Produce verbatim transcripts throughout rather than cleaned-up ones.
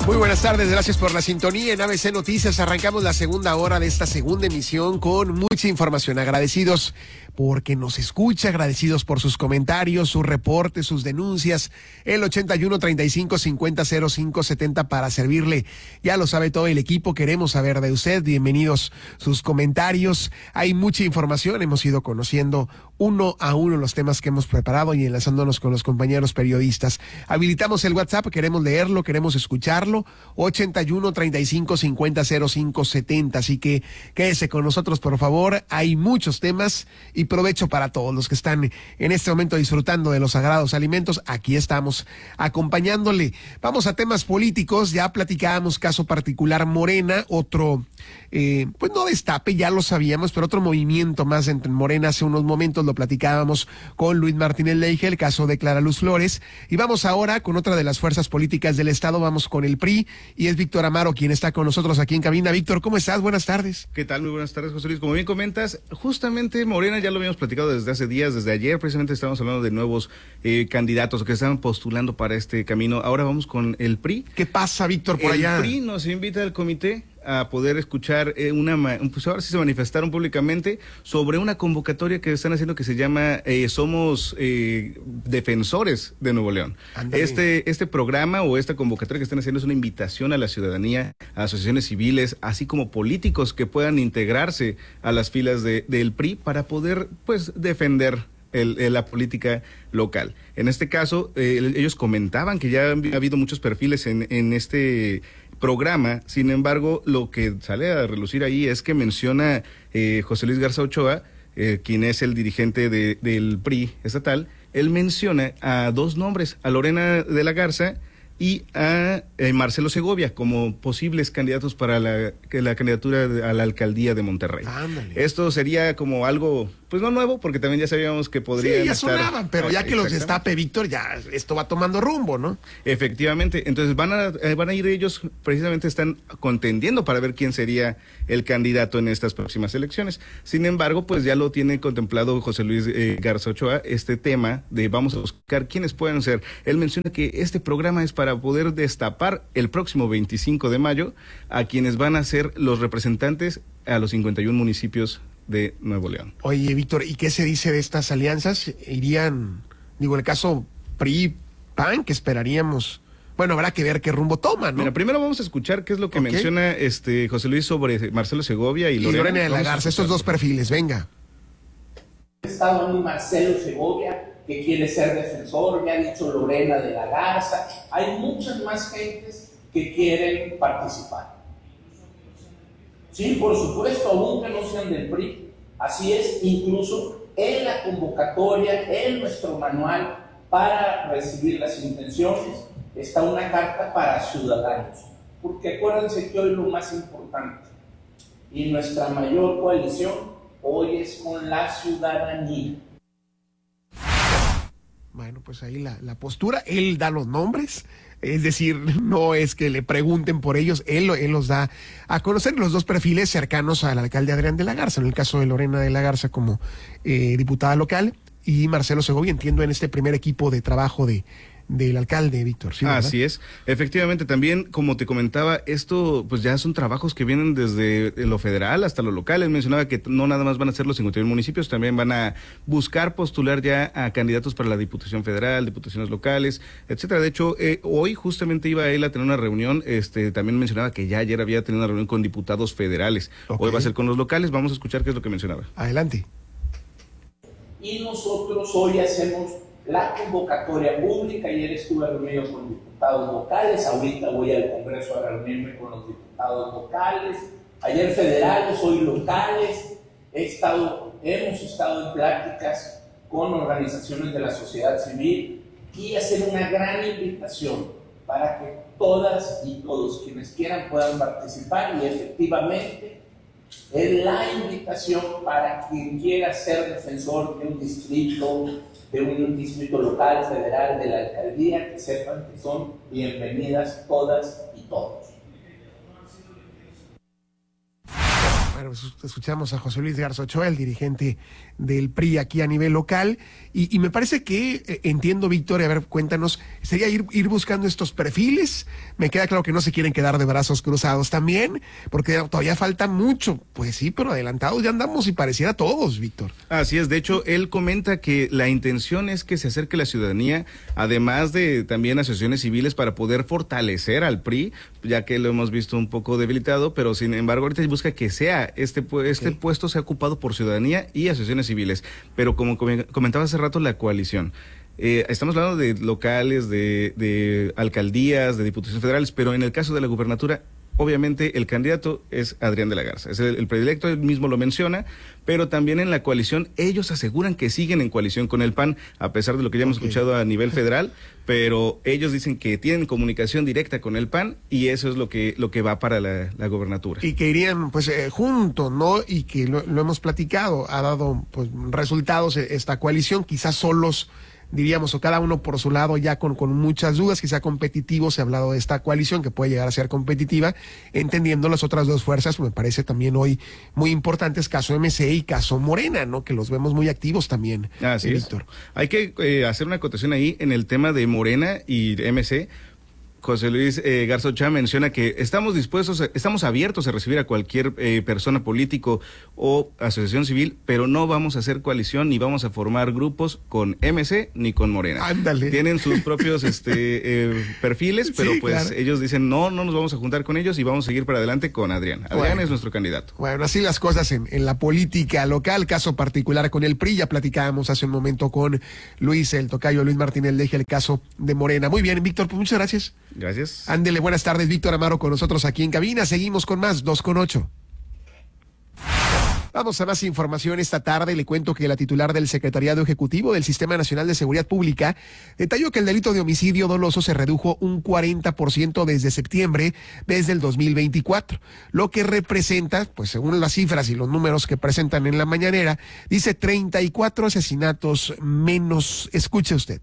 Muy buenas tardes, gracias por la sintonía. En A B C Noticias arrancamos la segunda hora de esta segunda emisión con mucha información. Agradecidos porque nos escucha, agradecidos por sus comentarios, sus reportes, sus denuncias. El ochenta y uno, treinta y cinco, cincuenta, cero cinco, setenta para servirle. Ya lo sabe todo el equipo, queremos saber de usted. Bienvenidos sus comentarios. Hay mucha información, hemos ido conociendo uno a uno los temas que hemos preparado y enlazándonos con los compañeros periodistas. Habilitamos el WhatsApp, queremos leerlo, queremos escucharlo. ochenta y uno, treinta y cinco, cincuenta, cero cinco, setenta. Así que quédese con nosotros, por favor. Hay muchos temas y provecho para todos los que están en este momento disfrutando de los sagrados alimentos. Aquí estamos acompañándole. Vamos a temas políticos. Ya platicábamos caso particular Morena, otro, eh, pues no destape, ya lo sabíamos, pero otro movimiento más entre Morena. Hace unos momentos lo platicábamos con Luis Martínez Leige, el caso de Clara Luz Flores. Y vamos ahora con otra de las fuerzas políticas del Estado. Vamos con el P R I y es Víctor Amaro quien está con nosotros aquí en cabina. Víctor, ¿cómo estás? Buenas tardes. ¿Qué tal? Muy buenas tardes, José Luis. Como bien comentas, justamente Morena ya lo habíamos platicado desde hace días, desde ayer precisamente estábamos hablando de nuevos eh, candidatos que están postulando para este camino. Ahora vamos con el P R I. ¿Qué pasa, Víctor, por el allá? El P R I nos invita al comité a poder escuchar eh, una, pues ahora sí se manifestaron públicamente sobre una convocatoria que están haciendo que se llama eh, Somos eh, Defensores de Nuevo León. Andale. Este este programa o esta convocatoria que están haciendo es una invitación a la ciudadanía, a asociaciones civiles, así como políticos que puedan integrarse a las filas de, del P R I para poder pues defender El, el, la política local. En este caso, eh, ellos comentaban que ya ha habido muchos perfiles en, en este programa. Sin embargo, lo que sale a relucir ahí es que menciona eh, José Luis Garza Ochoa, eh, quien es el dirigente de, del P R I estatal. Él menciona a dos nombres, a Lorena de la Garza y a eh, Marcelo Segovia como posibles candidatos para la, la candidatura de, a la alcaldía de Monterrey. Ándale. Esto sería como algo, pues no nuevo, porque también ya sabíamos que podrían sí, ya estar... sonaban, pero ya que los destape Víctor, ya esto va tomando rumbo, ¿no? Efectivamente, entonces van a, eh, van a ir ellos, precisamente están contendiendo para ver quién sería el candidato en estas próximas elecciones. Sin embargo, pues ya lo tiene contemplado José Luis eh, Garza Ochoa, este tema de vamos a buscar quiénes pueden ser. Él menciona que este programa es para poder destapar el próximo veinticinco de mayo a quienes van a ser los representantes a los cincuenta y uno municipios de Nuevo León. Oye, Víctor, ¿y qué se dice de estas alianzas? ¿Irían, digo, en el caso P R I, P A N, que esperaríamos? Bueno, habrá que ver qué rumbo toman, ¿no? Mira, primero vamos a escuchar qué es lo que okay. menciona este José Luis sobre Marcelo Segovia y, y Lorena. Lorena de la Garza, estos dos perfiles, venga. Está donde Marcelo Segovia, que quiere ser defensor, ya ha dicho Lorena de la Garza, hay muchas más gentes que quieren participar. Sí, por supuesto, aún que no sean del P R I, así es, incluso en la convocatoria, en nuestro manual para recibir las intenciones, está una carta para ciudadanos, porque acuérdense que hoy lo más importante, y nuestra mayor coalición, hoy es con la ciudadanía. Bueno, pues ahí la, la postura, él da los nombres, es decir, no es que le pregunten por ellos, él, él los da a conocer los dos perfiles cercanos al alcalde Adrián de la Garza, en el caso de Lorena de la Garza como eh, diputada local y Marcelo Segovia, entiendo, en este primer equipo de trabajo de del alcalde, Víctor. ¿Sí, así es, efectivamente, también como te comentaba, esto pues ya son trabajos que vienen desde lo federal hasta lo local. Él mencionaba que no nada más van a ser los cincuenta y uno municipios, también van a buscar postular ya a candidatos para la Diputación Federal, diputaciones locales, etcétera. De hecho, eh, hoy justamente iba él a tener una reunión, este también mencionaba que ya ayer había tenido una reunión con diputados federales. Okay. Hoy va a ser con los locales, vamos a escuchar qué es lo que mencionaba. Adelante. Y nosotros hoy hacemos la convocatoria pública. Ayer estuve reunido con diputados locales, ahorita voy al Congreso a reunirme con los diputados locales, ayer federales, hoy locales. He estado, hemos estado en pláticas con organizaciones de la sociedad civil y hacer una gran invitación para que todas y todos quienes quieran puedan participar, y efectivamente es la invitación para quien quiera ser defensor de un distrito, de un distrito local, federal, de la alcaldía, que sepan que son bienvenidas todas y todos. Bueno, pues escuchamos a José Luis Garza Ochoa, el dirigente del P R I aquí a nivel local, y, y me parece que, eh, entiendo, Víctor, y a ver, cuéntanos, sería ir, ir buscando estos perfiles. Me queda claro que no se quieren quedar de brazos cruzados también, porque todavía falta mucho. Pues sí, pero adelantados ya andamos y pareciera todos, Víctor. Así es, de hecho, él comenta que la intención es que se acerque la ciudadanía, además de también asociaciones civiles, para poder fortalecer al P R I, ya que lo hemos visto un poco debilitado, pero sin embargo ahorita busca que sea este, este okay. puesto sea ocupado por ciudadanía y asociaciones civiles. Pero como comentaba hace rato, la coalición, eh, estamos hablando de locales, de, de alcaldías, de diputaciones federales, pero en el caso de la gubernatura, obviamente el candidato es Adrián de la Garza, es el, el predilecto, él mismo lo menciona, pero también en la coalición ellos aseguran que siguen en coalición con el P A N, a pesar de lo que ya hemos okay. escuchado a nivel federal, pero ellos dicen que tienen comunicación directa con el P A N y eso es lo que lo que va para la, la gobernatura. Y que irían pues eh, juntos, ¿no? Y que lo, lo hemos platicado, ha dado pues resultados esta coalición, quizás solos, diríamos, o cada uno por su lado, ya con, con muchas dudas, quizá competitivo. Se ha hablado de esta coalición que puede llegar a ser competitiva, entendiendo las otras dos fuerzas, me parece también hoy muy importantes, caso M C y caso Morena, ¿no? Que los vemos muy activos también. Así eh, es. Víctor. Hay que eh, hacer una acotación ahí en el tema de Morena y M C. José Luis eh, Garza Ochoa menciona que estamos dispuestos, a, estamos abiertos a recibir a cualquier eh, persona, político o asociación civil, pero no vamos a hacer coalición ni vamos a formar grupos con M C ni con Morena. Ándale. Tienen sus propios este, eh, perfiles, pero sí, pues claro. ellos dicen no, no nos vamos a juntar con ellos y vamos a seguir para adelante con Adrián. Adrián bueno, es nuestro candidato. Bueno, así las cosas en, en la política local, caso particular con el P R I, ya platicábamos hace un momento con Luis, el tocayo Luis Martínez Leje, el caso de Morena. Muy bien, Víctor, pues muchas gracias. Gracias. Ándele, buenas tardes, Víctor Amaro con nosotros aquí en cabina. Seguimos con más, dos con ocho. Vamos a más información esta tarde. Le cuento que la titular del Secretariado Ejecutivo del Sistema Nacional de Seguridad Pública detalló que el delito de homicidio doloso se redujo un cuarenta por ciento desde septiembre, desde el dos mil veinticuatro, lo que representa, pues según las cifras y los números que presentan en la mañanera, dice treinta y cuatro asesinatos menos. Escuche usted.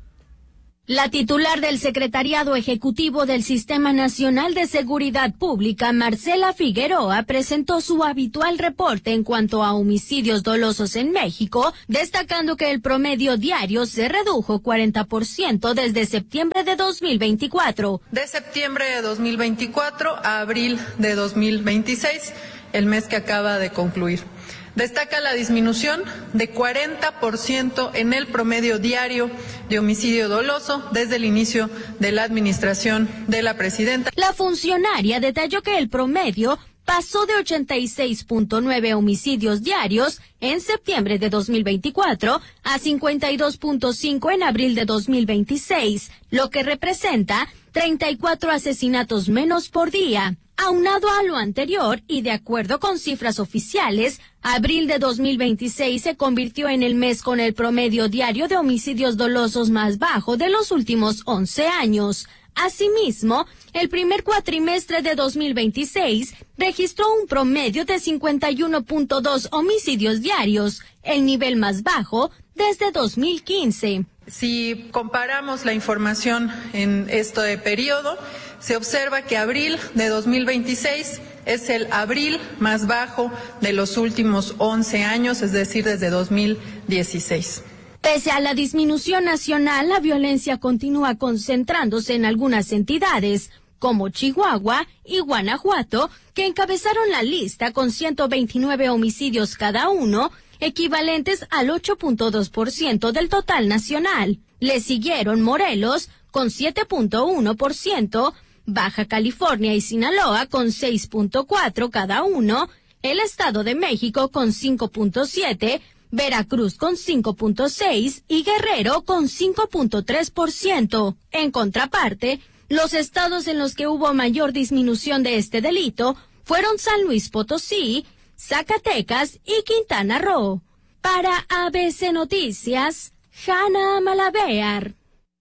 La titular del Secretariado Ejecutivo del Sistema Nacional de Seguridad Pública, Marcela Figueroa, presentó su habitual reporte en cuanto a homicidios dolosos en México, destacando que el promedio diario se redujo cuarenta por ciento desde septiembre de dos mil veinticuatro. De septiembre de dos mil veinticuatro a abril de dos mil veintiséis, el mes que acaba de concluir. Destaca la disminución de cuarenta por ciento en el promedio diario de homicidio doloso desde el inicio de la administración de la presidenta. La funcionaria detalló que el promedio pasó de ochenta y seis punto nueve homicidios diarios en septiembre de dos mil veinticuatro a cincuenta y dos punto cinco en abril de dos mil veintiséis, lo que representa treinta y cuatro asesinatos menos por día. Aunado a lo anterior y de acuerdo con cifras oficiales, abril de dos mil veintiséis se convirtió en el mes con el promedio diario de homicidios dolosos más bajo de los últimos once años. Asimismo, el primer cuatrimestre de dos mil veintiséis registró un promedio de cincuenta y uno punto dos homicidios diarios, el nivel más bajo desde dos mil quince. Si comparamos la información en este periodo, se observa que abril de dos mil veintiséis es el abril más bajo de los últimos once años, es decir, desde dos mil dieciséis. Pese a la disminución nacional, la violencia continúa concentrándose en algunas entidades, como Chihuahua y Guanajuato, que encabezaron la lista con ciento veintinueve homicidios cada uno, equivalentes al ocho punto dos por ciento del total nacional. Le siguieron Morelos con siete punto uno por ciento, Baja California y Sinaloa con seis punto cuatro cada uno, el Estado de México con cinco punto siete, Veracruz con cinco punto seis y Guerrero con cinco punto tres por ciento. En contraparte, los estados en los que hubo mayor disminución de este delito fueron San Luis Potosí, Zacatecas y Quintana Roo. Para A B C Noticias, Hanna Malavear.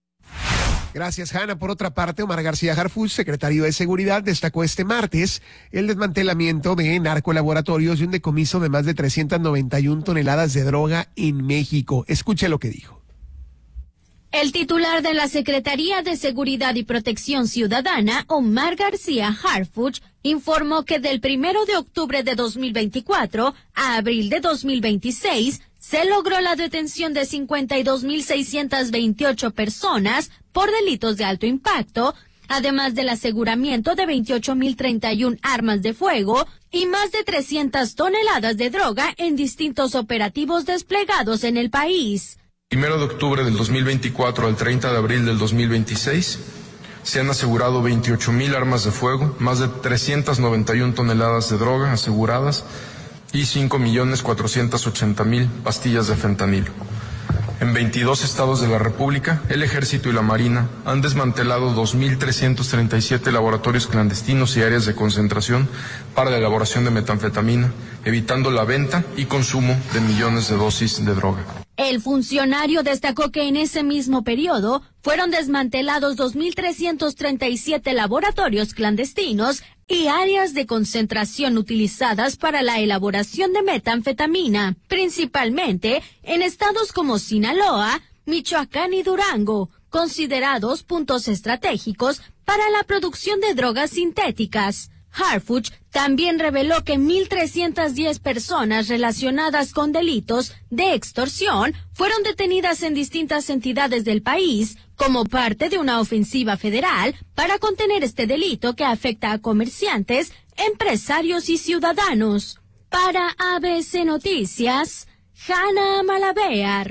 Gracias, Hanna. Por otra parte, Omar García Harfuch, secretario de Seguridad, destacó este martes el desmantelamiento de narcolaboratorios y un decomiso de más de trescientas noventa y una toneladas de droga en México. Escuche lo que dijo. El titular de la Secretaría de Seguridad y Protección Ciudadana, Omar García Harfuch, informó que del primero de octubre de dos mil veinticuatro a abril de dos mil veintiséis se logró la detención de cincuenta y dos mil seiscientas veintiocho personas por delitos de alto impacto, además del aseguramiento de veintiocho mil treinta y una armas de fuego y más de trescientas toneladas de droga en distintos operativos desplegados en el país. Primero de octubre del dos mil veinticuatro al treinta de abril del dos mil veintiséis se han asegurado veintiocho mil armas de fuego, más de trescientas noventa y una toneladas de droga aseguradas y cinco millones cuatrocientas ochenta mil pastillas de fentanilo. En veintidós estados de la República, el Ejército y la Marina han desmantelado dos mil trescientos treinta y siete laboratorios clandestinos y áreas de concentración para la elaboración de metanfetamina, evitando la venta y consumo de millones de dosis de droga. El funcionario destacó que en ese mismo periodo fueron desmantelados dos mil trescientos treinta y siete laboratorios clandestinos y áreas de concentración utilizadas para la elaboración de metanfetamina, principalmente en estados como Sinaloa, Michoacán y Durango, considerados puntos estratégicos para la producción de drogas sintéticas. Harfuch también reveló que mil trescientas diez personas relacionadas con delitos de extorsión fueron detenidas en distintas entidades del país como parte de una ofensiva federal para contener este delito que afecta a comerciantes, empresarios y ciudadanos. Para A B C Noticias, Hanna Malabear.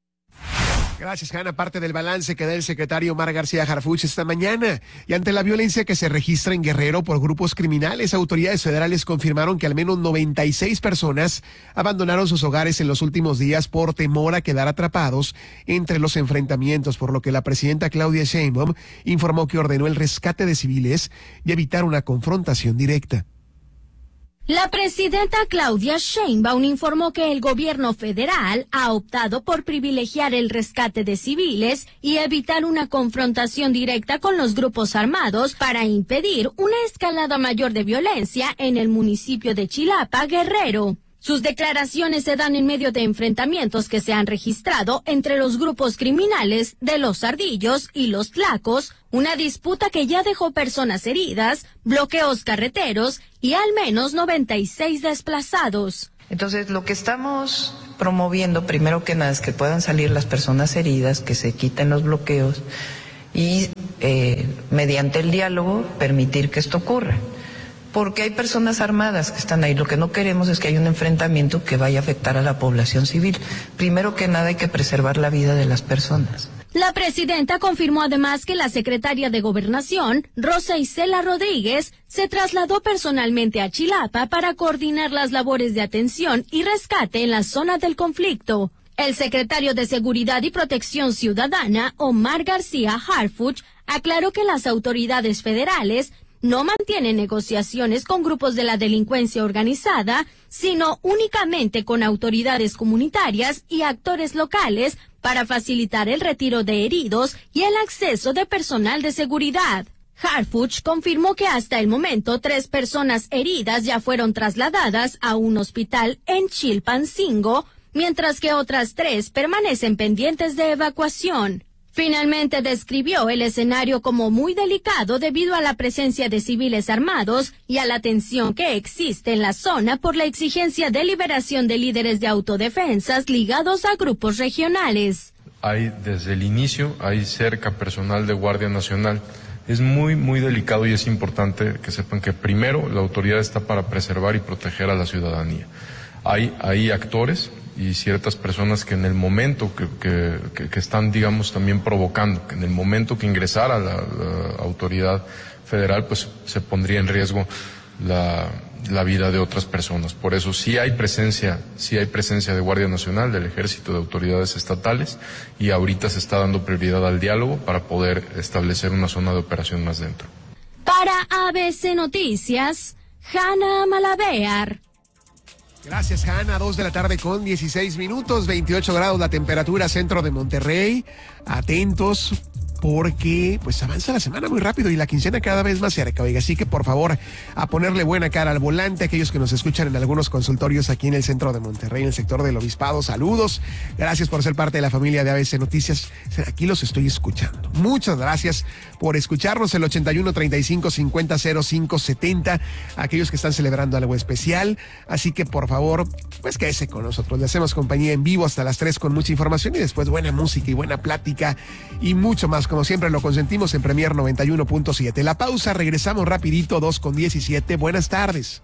Gracias, Hanna. Parte del balance que da el secretario Omar García Harfuch esta mañana. Y ante la violencia que se registra en Guerrero por grupos criminales, autoridades federales confirmaron que al menos noventa y seis personas abandonaron sus hogares en los últimos días por temor a quedar atrapados entre los enfrentamientos, por lo que la presidenta Claudia Sheinbaum informó que ordenó el rescate de civiles y evitar una confrontación directa. La presidenta Claudia Sheinbaum informó que el gobierno federal ha optado por privilegiar el rescate de civiles y evitar una confrontación directa con los grupos armados para impedir una escalada mayor de violencia en el municipio de Chilapa, Guerrero. Sus declaraciones se dan en medio de enfrentamientos que se han registrado entre los grupos criminales de los Ardillos y los Tlacos, una disputa que ya dejó personas heridas, bloqueos carreteros y al menos noventa y seis desplazados. Entonces, lo que estamos promoviendo, primero que nada, es que puedan salir las personas heridas, que se quiten los bloqueos y, eh, mediante el diálogo, permitir que esto ocurra. Porque hay personas armadas que están ahí. Lo que no queremos es que haya un enfrentamiento que vaya a afectar a la población civil. Primero que nada hay que preservar la vida de las personas. La presidenta confirmó además que la secretaria de Gobernación, Rosa Isela Rodríguez, se trasladó personalmente a Chilapa para coordinar las labores de atención y rescate en la zona del conflicto. El secretario de Seguridad y Protección Ciudadana, Omar García Harfuch, aclaró que las autoridades federales no mantienen negociaciones con grupos de la delincuencia organizada, sino únicamente con autoridades comunitarias y actores locales para facilitar el retiro de heridos y el acceso de personal de seguridad. Harfuch confirmó que hasta el momento tres personas heridas ya fueron trasladadas a un hospital en Chilpancingo, mientras que otras tres permanecen pendientes de evacuación. Finalmente describió el escenario como muy delicado debido a la presencia de civiles armados y a la tensión que existe en la zona por la exigencia de liberación de líderes de autodefensas ligados a grupos regionales. Hay desde el inicio, hay cerca personal de Guardia Nacional. Es muy, muy delicado y es importante que sepan que primero la autoridad está para preservar y proteger a la ciudadanía. Hay, hay actores y ciertas personas que en el momento que, que, que, que están, digamos, también provocando, que en el momento que ingresara la, la autoridad federal, pues se pondría en riesgo la, la vida de otras personas. Por eso sí hay presencia, sí hay presencia de Guardia Nacional, del Ejército, de autoridades estatales, y ahorita se está dando prioridad al diálogo para poder establecer una zona de operación más dentro. Para A B C Noticias, Hanna Malabear. Gracias, Hanna. Dos de la tarde con dieciséis minutos, veintiocho grados la temperatura, centro de Monterrey. Atentos, porque pues avanza la semana muy rápido y la quincena cada vez más cerca, oiga, así que por favor a ponerle buena cara al volante, aquellos que nos escuchan en algunos consultorios aquí en el centro de Monterrey, en el sector del Obispado, saludos, gracias por ser parte de la familia de A B C Noticias, aquí los estoy escuchando, muchas gracias por escucharnos, el ochenta y uno, treinta y cinco, cincuenta, cero cinco, setenta, aquellos que están celebrando algo especial, así que por favor, pues quédese con nosotros, le hacemos compañía en vivo hasta las tres con mucha información y después buena música y buena plática y mucho más. Como siempre lo consentimos en Premier noventa y uno punto siete. La pausa, regresamos rapidito, dos con diecisiete. Buenas tardes.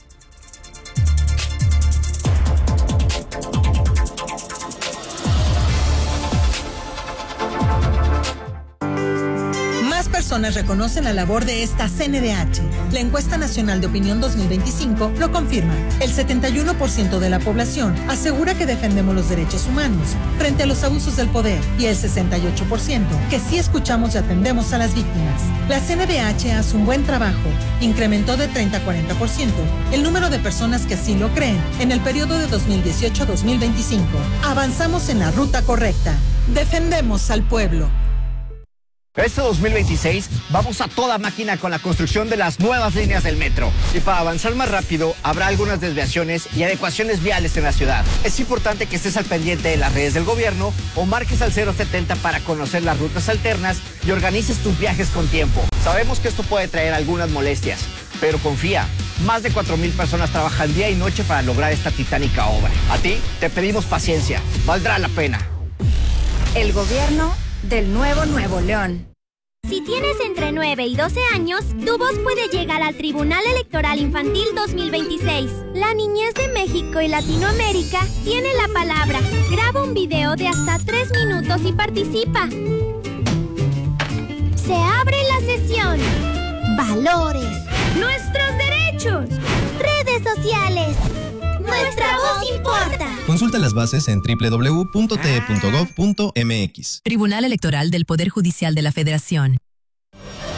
Personas reconocen la labor de esta C N D H. La encuesta nacional de opinión dos mil veinticinco lo confirma. El setenta y uno por ciento de la población asegura que defendemos los derechos humanos frente a los abusos del poder y el sesenta y ocho por ciento que sí escuchamos y atendemos a las víctimas. La C N D H hace un buen trabajo. Incrementó de treinta a cuarenta por ciento el número de personas que así lo creen en el periodo de dos mil dieciocho a dos mil veinticinco. Avanzamos en la ruta correcta. Defendemos al pueblo. Este dos mil veintiséis vamos a toda máquina con la construcción de las nuevas líneas del metro. Y para avanzar más rápido, habrá algunas desviaciones y adecuaciones viales en la ciudad. Es importante que estés al pendiente de las redes del gobierno o marques al cero setenta para conocer las rutas alternas y organices tus viajes con tiempo. Sabemos que esto puede traer algunas molestias, pero confía. Más de cuatro mil personas trabajan día y noche para lograr esta titánica obra. A ti te pedimos paciencia. Valdrá la pena. El gobierno del nuevo Nuevo León. Si tienes entre nueve y doce años, tu voz puede llegar al Tribunal Electoral Infantil dos mil veintiséis. La niñez de México y Latinoamérica tiene la palabra. Graba un video de hasta tres minutos y participa. Se abre la sesión. Valores. Nuestros derechos. Redes sociales. Nuestra voz importa. Consulta las bases en doble u doble u doble u punto t e punto gov punto m x. Tribunal Electoral del Poder Judicial de la Federación.